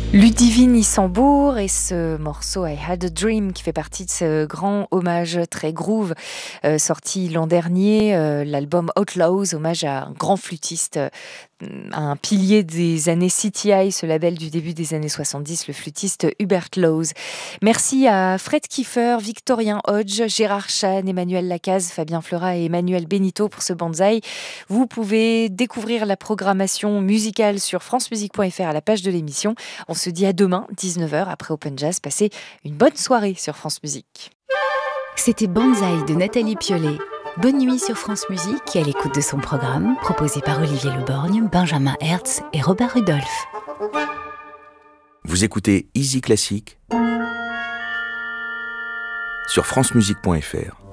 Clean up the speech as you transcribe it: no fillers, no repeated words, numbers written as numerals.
Ludivine Issambourg et ce morceau I Had a Dream qui fait partie de ce grand hommage très groove sorti l'an dernier, l'album Outlaws, hommage à un grand flûtiste, un pilier des années CTI, ce label du début des années 70, le flûtiste Hubert Laws. Merci à Fred Kiefer, Victorien Hodge, Gérard Chan, Emmanuel Lacaze, Fabien Fleurat et Emmanuel Benito pour ce Banzai. Vous pouvez découvrir la programmation musicale sur francemusique.fr à la page de l'émission. On se dit à demain, 19h, après Open Jazz. Passez une bonne soirée sur France Musique. C'était Banzai de Nathalie Piollet. Bonne nuit sur France Musique et à l'écoute de son programme, proposé par Olivier Leborgne, Benjamin Hertz et Robert Rudolph. Vous écoutez Easy Classique sur francemusique.fr.